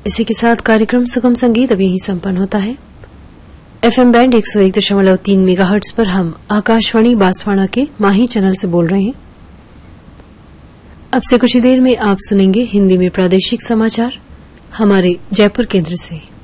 इसी के साथ कार्यक्रम सुगम संगीत अब यही संपन्न होता है। एफएम बैंड 101.3 मेगाहर्ट्ज पर हम आकाशवाणी बांसवाड़ा के माही चैनल से बोल रहे हैं। अब से कुछ ही देर में आप सुनेंगे हिंदी में प्रादेशिक समाचार हमारे जयपुर केंद्र से।